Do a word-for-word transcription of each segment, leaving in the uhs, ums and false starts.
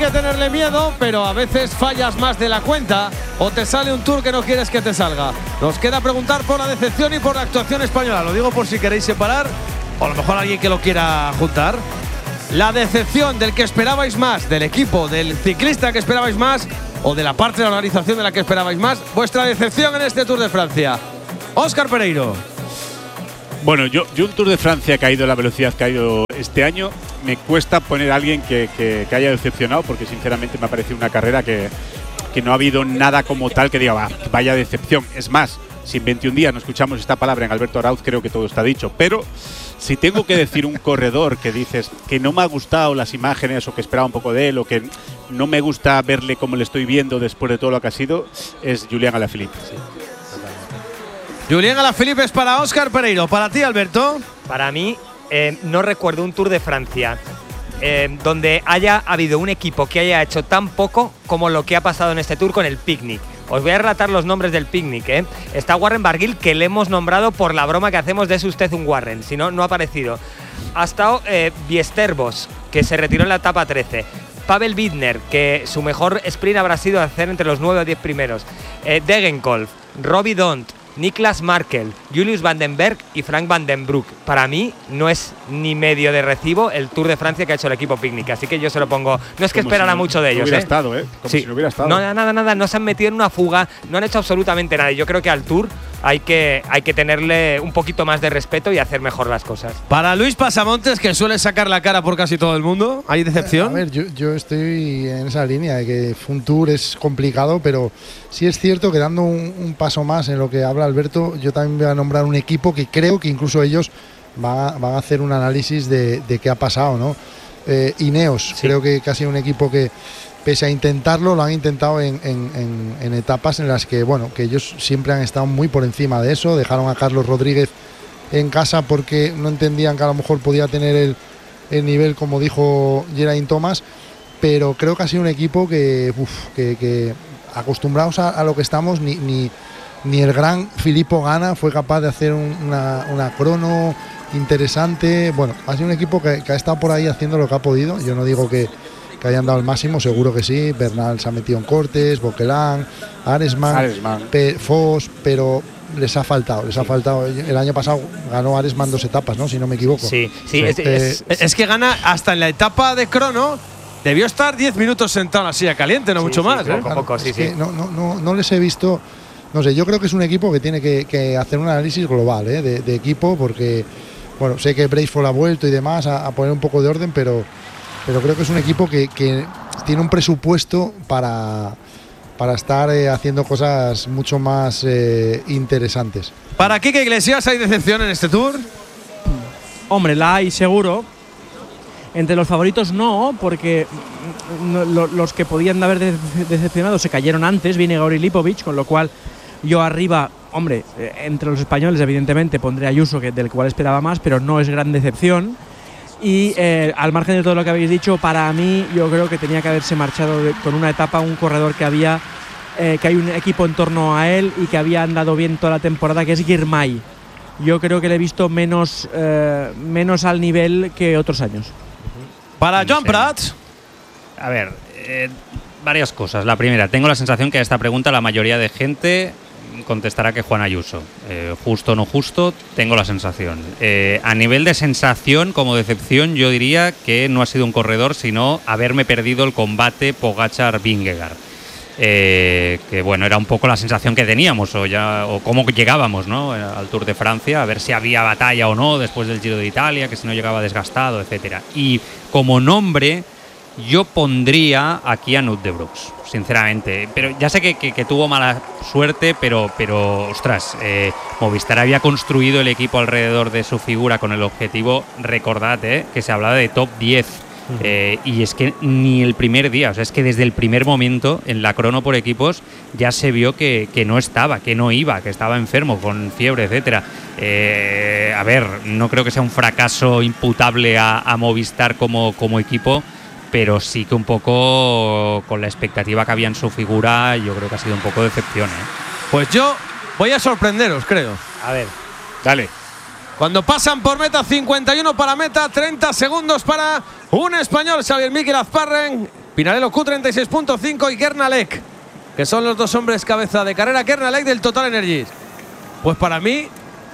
Hay que tenerle miedo, pero a veces fallas más de la cuenta o te sale un tour que no quieres que te salga. Nos queda preguntar por la decepción y por la actuación española. Lo digo por si queréis separar o a lo mejor alguien que lo quiera juntar. La decepción del que esperabais más, del equipo, del ciclista que esperabais más o de la parte de la organización de la que esperabais más. Vuestra decepción en este Tour de Francia. Óscar Pereiro. Bueno, yo, yo un Tour de Francia que ha ido a la velocidad que ha ido este año, me cuesta poner a alguien que, que, que haya decepcionado, porque sinceramente me ha parecido una carrera que, que no ha habido nada como tal que diga, va, vaya decepción. Es más, si en veintiún días no escuchamos esta palabra en Alberto Arauz, creo que todo está dicho. Pero si tengo que decir un corredor que dices que no me ha gustado las imágenes o que esperaba un poco de él o que no me gusta verle como le estoy viendo después de todo lo que ha sido, es Julián Alaphilippe. Sí. Julián Alaphilippe es para Óscar Pereiro. ¿Para ti, Alberto? Para mí, eh, no recuerdo un Tour de Francia eh, donde haya habido un equipo que haya hecho tan poco como lo que ha pasado en este Tour con el Picnic. Os voy a relatar los nombres del Picnic. ¿eh? Está Warren Barguil, que le hemos nombrado por la broma que hacemos de es usted un Warren, si no, no ha aparecido. Ha estado eh, Biesterbos, que se retiró en la etapa trece. Pavel Widner, que su mejor sprint habrá sido hacer entre los nueve o diez primeros. Eh, Degenkolb, Robbie Dont, Niklas Markel, Julius Van den Berg y Frank Van den Broek. Para mí no es ni medio de recibo el Tour de Francia que ha hecho el equipo Picnic, así que yo se lo pongo. No es que Como esperara si no, mucho de no ellos, hubiera ¿eh? estado, ¿eh? Como sí. si no hubiera estado. No, nada, nada, no se han metido en una fuga, no han hecho absolutamente nada. Y yo creo que al Tour hay que, hay que tenerle un poquito más de respeto y hacer mejor las cosas. Para Luis Pasamontes, que suele sacar la cara por casi todo el mundo, ¿hay decepción? A ver, yo, yo estoy en esa línea de que un Tour es complicado, pero sí es cierto que dando un, un paso más en lo que habla Alberto, yo también voy a nombrar un equipo que creo que incluso ellos van a, van a hacer un análisis de, de qué ha pasado, ¿no? Eh, Ineos, sí. Creo que, que ha sido un equipo que, pese a intentarlo, lo han intentado en, en, en, en etapas en las que, bueno, que ellos siempre han estado muy por encima de eso. Dejaron a Carlos Rodríguez en casa porque no entendían que a lo mejor podía tener el, el nivel, como dijo Geraint Thomas, pero creo que ha sido un equipo que, uf, que, que acostumbrados a, a lo que estamos, ni, ni, ni el gran Filippo Ganna fue capaz de hacer un, una, una crono interesante. Bueno, ha sido un equipo que, que ha estado por ahí haciendo lo que ha podido. Yo no digo que que hayan dado el máximo, seguro que sí. Bernal se ha metido en cortes, Boquelán, Aresman, Aresman. Pe, Foss, pero les ha faltado, les sí. ha faltado. El año pasado ganó Aresman dos etapas, ¿no? Si no me equivoco. Sí, sí. sí. Es, eh, es, es que gana hasta en la etapa de crono. Debió estar diez minutos sentado en la silla caliente, no sí, mucho sí, más. Poco, ¿eh? poco, poco, sí, sí. No, no, no, no les he visto. No sé, yo creo que es un equipo que tiene que, que hacer un análisis global, ¿eh? de, de equipo, porque bueno, sé que Bracefield ha vuelto y demás a, a poner un poco de orden, pero, pero creo que es un equipo que, que tiene un presupuesto para, para estar eh, haciendo cosas mucho más eh, interesantes. ¿Para Quique Iglesias hay decepción en este Tour? Hombre, la hay seguro. Entre los favoritos no, porque no, lo, los que podían haber de, decepcionado se cayeron antes. Viene Gori Lipovic, con lo cual yo arriba, hombre, eh, entre los españoles evidentemente pondré a Ayuso, que, del cual esperaba más, pero no es gran decepción. Y eh, al margen de todo lo que habéis dicho, para mí yo creo que tenía que haberse marchado de, con una etapa un corredor que había eh, que hay un equipo en torno a él y que había andado bien toda la temporada, que es Girmay. Yo creo que le he visto menos, eh, menos al nivel que otros años. Para Joan Prats. A ver, eh, varias cosas. La primera, tengo la sensación que a esta pregunta la mayoría de gente contestará que Juan Ayuso. Eh, justo o no justo, tengo la sensación. Eh, a nivel de sensación, como decepción, yo diría que no ha sido un corredor, sino haberme perdido el combate Pogačar-Vingegaard. Eh, que bueno, era un poco la sensación que teníamos o, ya, o cómo llegábamos, ¿no?, al Tour de Francia, a ver si había batalla o no después del Giro de Italia, que si no llegaba desgastado, etcétera. Y como nombre yo pondría aquí a Knut de Brooks, sinceramente, pero ya sé que, que, que tuvo mala suerte, pero, pero ostras, eh, Movistar había construido el equipo alrededor de su figura con el objetivo, recordad, eh, que se hablaba de top diez. Eh, y es que ni el primer día, o sea, es que desde el primer momento en la crono por equipos ya se vio que, que no estaba, que no iba, que estaba enfermo, con fiebre, etcétera. Eh, a ver, no creo que sea un fracaso imputable a, a Movistar como, como equipo, pero sí que un poco con la expectativa que había en su figura, yo creo que ha sido un poco de decepción, ¿eh? Pues yo voy a sorprenderos, creo. A ver, dale. Cuando pasan por meta, cincuenta y uno para meta, treinta segundos para un español, Xavier Miquel Azparren. Pinarello Q treinta y seis punto cinco y Guernalec, que son los dos hombres cabeza de carrera. Guernalec del Total Energies. Pues para mí,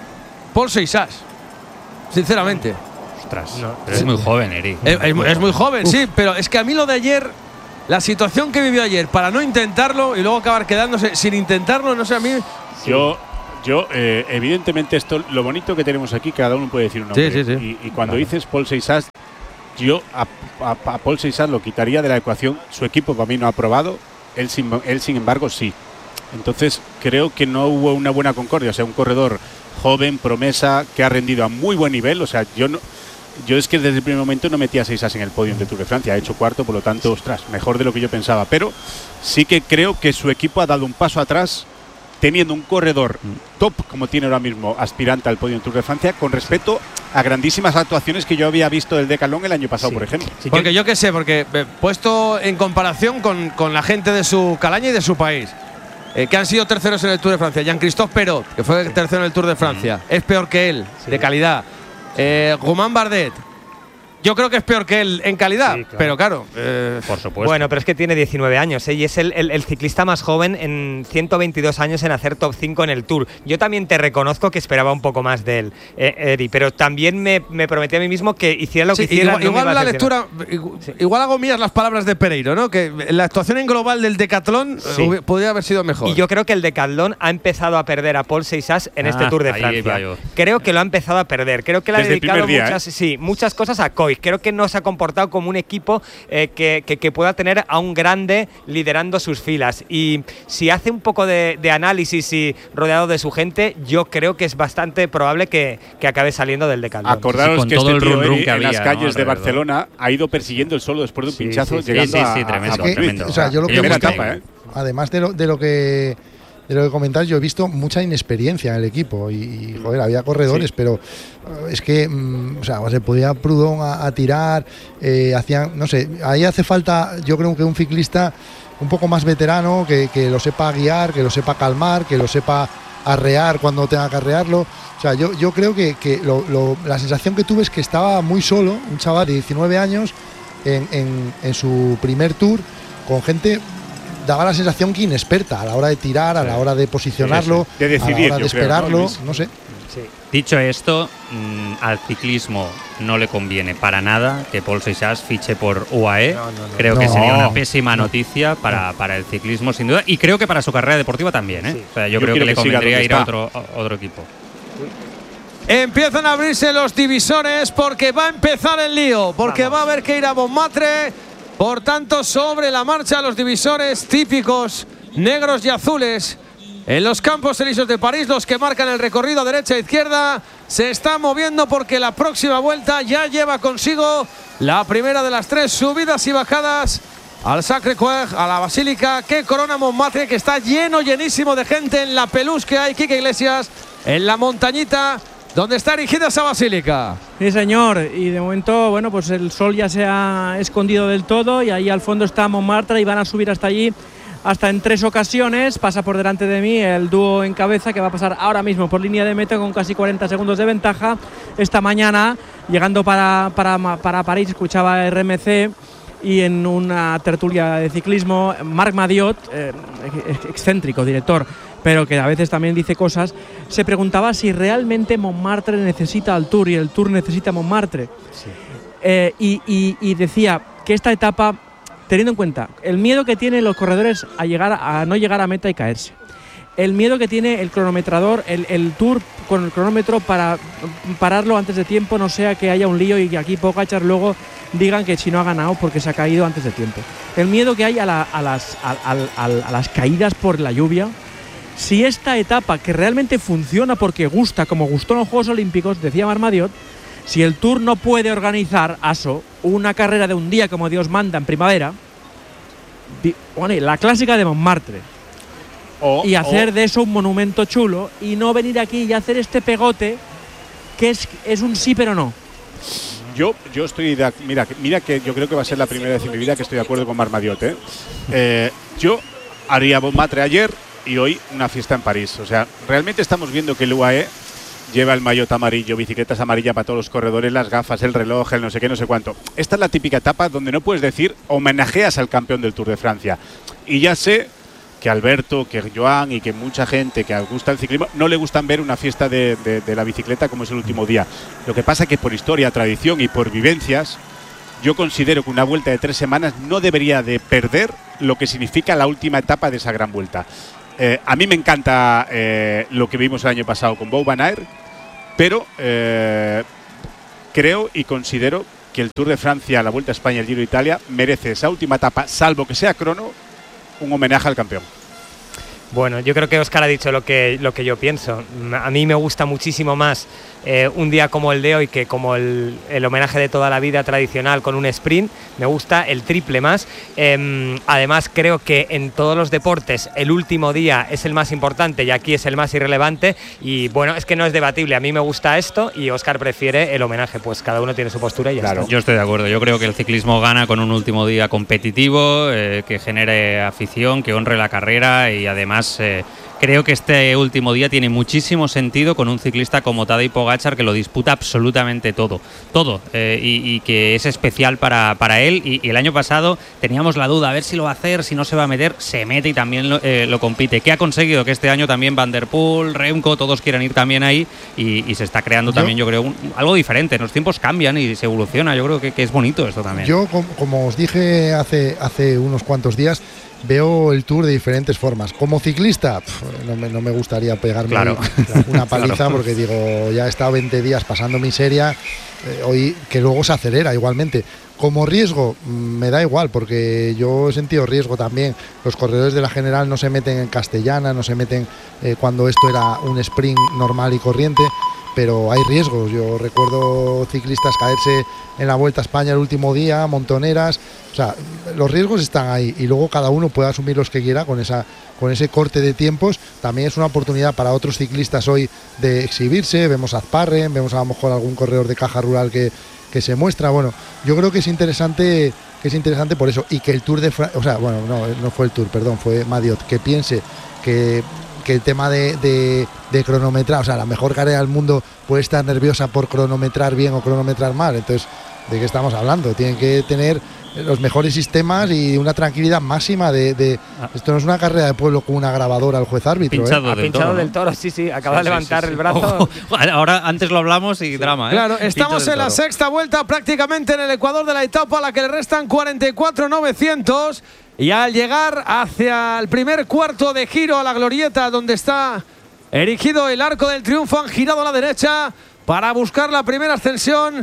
Paul Seixas, sinceramente. Ostras, no, pero es muy joven, Eri. Es, es, es muy joven, Uf. sí, pero es que a mí lo de ayer, la situación que vivió ayer para no intentarlo y luego acabar quedándose sin intentarlo, no sé, a mí… Yo… Yo, eh, evidentemente, esto, lo bonito que tenemos aquí, cada uno puede decir un nombre. Sí, sí, sí. Y, y cuando claro. dices Paul Seixas, yo a, a, a Paul Seixas lo quitaría de la ecuación. Su equipo para mí no ha aprobado, él sin, él sin embargo sí. Entonces creo que no hubo una buena concordia. O sea, un corredor joven, promesa, que ha rendido a muy buen nivel. O sea, yo no, yo es que desde el primer momento no metía a Seixas en el podio de Tour de Francia. Ha hecho cuarto, por lo tanto, ostras, mejor de lo que yo pensaba. Pero sí que creo que su equipo ha dado un paso atrás, teniendo un corredor top como tiene ahora mismo aspirante al podio en Tour de Francia, con respecto a grandísimas actuaciones que yo había visto del Decathlon el año pasado, sí. por ejemplo. Sí, porque yo qué sé, porque eh, puesto en comparación con, con la gente de su calaña y de su país, eh, que han sido terceros en el Tour de Francia, Jean-Christophe Perot, que fue sí. tercero en el Tour de Francia, mm. es peor que él, sí. de calidad. Eh, Romain Bardet, yo creo que es peor que él en calidad, sí, claro. pero claro, eh, por supuesto. Bueno, pero es que tiene diecinueve años, ¿eh? Y es el, el, el ciclista más joven en ciento veintidós años en hacer top cinco en el Tour. Yo también te reconozco que esperaba un poco más de él, eh, Eri, pero también me, me prometí a mí mismo que hiciera lo sí, que hiciera. Igual, no igual la lectura, igual, sí. igual hago mías las palabras de Pereiro, ¿no? Que la actuación en global del Decathlon sí. eh, podría haber sido mejor. Y yo creo que el Decathlon ha empezado a perder a Paul Seixas en ah, este Tour de Francia. Creo que lo ha empezado a perder. Creo que le ha Desde dedicado día, muchas, ¿eh? sí, muchas cosas a Coy. Creo que no se ha comportado como un equipo eh, que, que, que pueda tener a un grande liderando sus filas, y si hace un poco de, de análisis y rodeado de su gente, yo creo que es bastante probable que, que acabe saliendo del Decathlon. Acordaros sí, que todo este el tío run run en que había, las calles ¿no? de Barcelona ha ido persiguiendo el solo después de un sí, pinchazo, sí, sí, llegando sí, sí, a, tremendo, a, que, tremendo. O sea, yo lo que primera he visto, etapa, ¿eh? además de lo, de lo que de lo que comentáis, yo he visto mucha inexperiencia en el equipo y, y joder, había corredores, sí. pero uh, es que, mm, o sea, se podía Proudhon a, a tirar, eh, hacían, no sé, ahí hace falta, yo creo que un ciclista un poco más veterano, que, que lo sepa guiar, que lo sepa calmar, que lo sepa arrear cuando tenga que arrearlo. O sea, yo, yo creo que, que lo, lo, la sensación que tuve es que estaba muy solo, un chaval de diecinueve años, en, en, en su primer Tour, con gente… daba la sensación que inexperta a la hora de tirar, a la hora de posicionarlo, sí, sí. de decidir, a la hora de esperarlo, creo, ¿no? no sé. Sí. Dicho esto, mmm, al ciclismo no le conviene para nada que Paul Seixas fiche por U A E. No, no, no. Creo no, que sería una pésima no. noticia para, para el ciclismo, sin duda, y creo que para su carrera deportiva también, ¿eh? Sí. O sea, yo, yo creo que, que le convendría ir a otro, a otro equipo. Empiezan a abrirse los divisores porque va a empezar el lío, porque Vamos. va a haber que ir a Montmartre. Por tanto, sobre la marcha, los divisores típicos negros y azules en los Campos Elíseos de París, los que marcan el recorrido derecha e izquierda, se están moviendo porque la próxima vuelta ya lleva consigo la primera de las tres subidas y bajadas al Sacré-Cœur, a la Basílica que corona Montmartre, que está lleno, llenísimo de gente en la pelusa que hay, Quique Iglesias, en la montañita donde está erigida esa basílica. Sí, señor, y de momento, bueno, pues el sol ya se ha escondido del todo y ahí al fondo está Montmartre y van a subir hasta allí, hasta en tres ocasiones. Pasa por delante de mí el dúo en cabeza que va a pasar ahora mismo por línea de meta con casi cuarenta segundos de ventaja. Esta mañana, llegando para, para, para París, escuchaba R M C y en una tertulia de ciclismo, Marc Madiot, eh, excéntrico director, pero que a veces también dice cosas, se preguntaba si realmente Montmartre necesita al Tour y el Tour necesita Montmartre. Sí. Eh, y, y, y decía que esta etapa, teniendo en cuenta el miedo que tienen los corredores a, llegar a no llegar a meta y caerse, el miedo que tiene el cronometrador, el, el Tour con el cronómetro para pararlo antes de tiempo, no sea que haya un lío y que aquí Pogačar luego digan que si no ha ganado porque se ha caído antes de tiempo. El miedo que hay a, la, a, las, a, a, a las caídas por la lluvia. Si esta etapa, que realmente funciona porque gusta, como gustó en los Juegos Olímpicos, decía Marc Madiot, si el Tour no puede organizar, Aso, una carrera de un día como Dios manda en primavera, bueno, la clásica de Montmartre, o, y hacer o, de eso un monumento chulo y no venir aquí y hacer este pegote que es, es un sí pero no. Yo, yo estoy de, mira, mira que yo creo que va a ser la primera vez en mi vida que estoy de acuerdo con Marc Madiot, ¿eh? Eh, yo haría Montmartre ayer y hoy una fiesta en París. O sea, realmente estamos viendo que el U A E lleva el maillot amarillo, bicicletas amarillas para todos los corredores, las gafas, el reloj, el no sé qué, no sé cuánto. Esta es la típica etapa donde no puedes decir homenajeas al campeón del Tour de Francia. Y ya sé que Alberto, que Joan y que mucha gente que gusta el ciclismo no le gustan ver una fiesta de, de, de la bicicleta como es el último día. Lo que pasa es que por historia, tradición y por vivencias, yo considero que una vuelta de tres semanas no debería de perder lo que significa la última etapa de esa gran vuelta. Eh, a mí me encanta eh, lo que vimos el año pasado con Wout van Aert, pero eh, creo y considero que el Tour de Francia, la Vuelta a España y el Giro de Italia merece esa última etapa, salvo que sea crono, un homenaje al campeón. Bueno, yo creo que Óscar ha dicho lo que, lo que yo pienso. A mí me gusta muchísimo más eh, un día como el de hoy que como el, el homenaje de toda la vida tradicional con un sprint. Me gusta el triple más. Eh, además, creo que en todos los deportes el último día es el más importante y aquí es el más irrelevante. Y bueno, es que no es debatible. A mí me gusta esto y Óscar prefiere el homenaje. Pues cada uno tiene su postura y ya Claro. está. Yo estoy de acuerdo. Yo creo que el ciclismo gana con un último día competitivo, eh, que genere afición, que honre la carrera y además eh, creo que este último día tiene muchísimo sentido con un ciclista como Tadej Pogačar que lo disputa absolutamente todo, todo eh, y, y que es especial para, para él y, y el año pasado teníamos la duda a ver si lo va a hacer, si no se va a meter, se mete y también lo, eh, lo compite. ¿Qué ha conseguido? Que este año también Van der Poel, Remco, todos quieran ir también ahí y, y se está creando yo, también yo creo un, algo diferente. Los tiempos cambian y se evoluciona, yo creo que, que es bonito esto también. Yo, como, como os dije hace, hace unos cuantos días, veo el Tour de diferentes formas. Como ciclista, pf, no, me, no me gustaría pegarme claro. una paliza claro. porque digo, ya he estado veinte días pasando miseria, eh, hoy que luego se acelera igualmente. Como riesgo, me da igual, porque yo he sentido riesgo también. Los corredores de la general no se meten en castellana, no se meten eh, cuando esto era un sprint normal y corriente, pero hay riesgos. Yo recuerdo ciclistas caerse en la Vuelta a España el último día, montoneras. O sea, los riesgos están ahí y luego cada uno puede asumir los que quiera con esa con ese corte de tiempos. También es una oportunidad para otros ciclistas hoy de exhibirse. Vemos a Azparren, vemos a lo mejor algún corredor de Caja Rural que, que se muestra. Bueno, yo creo que es interesante que es interesante por eso y que el Tour de Francia, o sea, bueno, no, no fue el Tour, perdón, fue Maillot, que piense que que el tema de, de, de cronometrar, o sea, la mejor carrera del mundo puede estar nerviosa por cronometrar bien o cronometrar mal. Entonces, ¿de qué estamos hablando? Tienen que tener los mejores sistemas y una tranquilidad máxima de, de ah. Esto no es una carrera de pueblo con una grabadora al juez árbitro. Pinchado, ¿eh? del, pinchado toro, del toro, sí, sí, acaba sí, de levantar sí, sí, sí. el brazo. Ojo. Ahora, antes lo hablamos y sí. drama, ¿eh? Claro, estamos en la sexta vuelta, prácticamente en el ecuador de la etapa, a la que le restan cuarenta y cuatro mil novecientos. Y al llegar hacia el primer cuarto de giro a la glorieta donde está erigido el Arco del Triunfo, han girado a la derecha para buscar la primera ascensión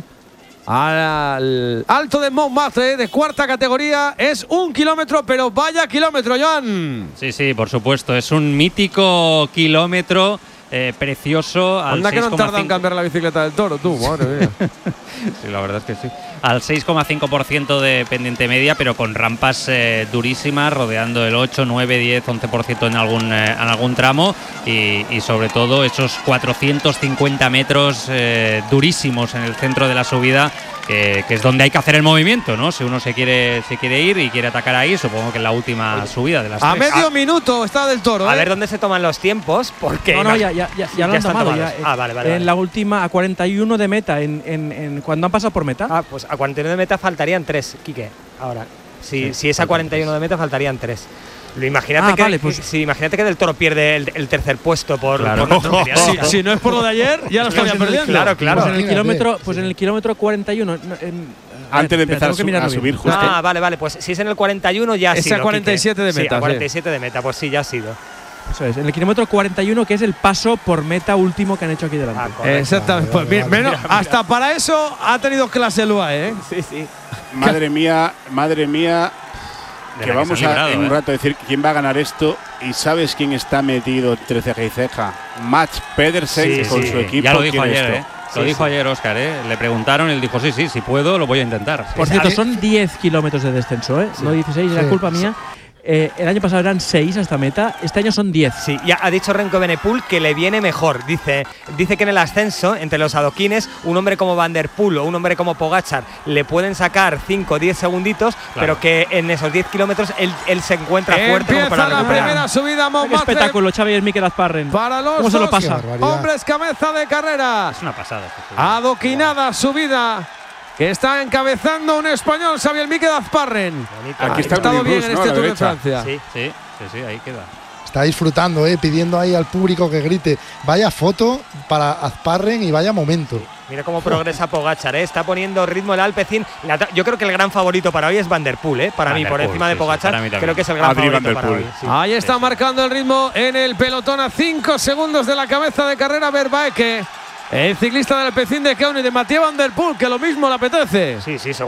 al Alto de Montmartre de cuarta categoría. Es un kilómetro, pero vaya kilómetro, Joan. Sí, sí, por supuesto. Es un mítico kilómetro eh, precioso. Anda que no tarda en cambiar la bicicleta del Toro, tú, madre mía. Sí, la verdad es que sí. Al seis coma cinco por ciento de pendiente media, pero con rampas eh, durísimas, rodeando el ocho, nueve, diez, once por ciento en algún, eh, en algún tramo y, y sobre todo esos cuatrocientos cincuenta metros eh, durísimos en el centro de la subida, que, que es donde hay que hacer el movimiento, ¿no? Si uno se quiere, se quiere ir y quiere atacar ahí, supongo que en la última Oye, subida de las a tres. medio ah. minuto está del Toro. A ¿eh? ver dónde se toman los tiempos, porque… No, no, ya, ya, ya, ya lo han tomado. Ya, ah, vale, vale. En vale. la última, a cuarenta y uno de meta, en, en, en, cuando han pasado por meta. Ah, pues a cuarenta y uno de meta faltarían tres, Quique. Ahora, si, sí, si es a cuarenta y uno de meta faltarían tres. Lo imagínate, ah, que, vale, pues, si, imagínate que del Toro pierde el, el tercer puesto por, claro. por oh, si, si no es por lo de ayer, ya lo estaría perdiendo. Claro, claro. Pues en el kilómetro, pues en el kilómetro cuarenta y uno. En, Antes de empezar a, su, a subir justo. Ah, vale, vale. Pues si es en el cuarenta y uno ya ha es sido. Es a cuarenta y siete Quique. de meta. Sí, a cuarenta y siete sí. de meta, pues sí, ya ha sido. Eso es, en el kilómetro cuarenta y uno, que es el paso por meta último que han hecho aquí delante. Ah, exactamente. Pues mira, menos, mira, mira. Hasta para eso ha tenido clase el U A E, ¿eh? Sí, sí. Madre mía, madre mía. Que vamos que a librado, en un rato a decir quién va a ganar esto. ¿Y sabes quién está metido entre ceja y ceja? Mats Pedersen sí, con sí. su equipo. Ya lo dijo ayer, ¿eh? Lo sí, dijo sí. ayer Óscar, ¿eh? Le preguntaron y él dijo, sí, sí, si puedo, lo voy a intentar. Por cierto, son diez kilómetros de descenso, ¿eh? Sí. No dieciséis, sí. es culpa mía. Eh, el año pasado eran seis hasta meta, este año son diez. Sí, ya ha dicho Remco Evenepoel que le viene mejor. Dice, dice que en el ascenso, entre los adoquines, un hombre como Van der Poel o un hombre como Pogačar le pueden sacar cinco o diez segunditos, claro, pero que en esos diez kilómetros él, él se encuentra fuerte como para la recuperar. primera subida a Qué espectáculo, Xavier Mikel Azparren. Para los ¿Cómo se lo pasa? hombres cabeza de carrera. Es una pasada. Este Adoquinada subida que está encabezando un español, Xavier Mikel Azparren. Aquí está ha estado Rudy bien Rus, en ¿no? este A la Tour de derecha. Francia. Sí, sí, sí, sí, ahí queda. Está disfrutando, eh, pidiendo ahí al público que grite. Vaya foto para Azparren y vaya momento. Mira cómo progresa Pogačar, ¿eh? Está poniendo ritmo el Alpecin. La, yo creo que el gran favorito para hoy es Van der Poel, ¿eh? Para Van mí, der por Poel, encima de sí, Pogačar, sí, para mí también. creo que es el gran Adri Van favorito der para Poel. hoy. Sí. Ahí está marcando el ritmo en el pelotón a cinco segundos de la cabeza de carrera Vervaeke. El ciclista del Alpecin de Keune y de Mathieu Van der Poel, que lo mismo le apetece. Sí, sí,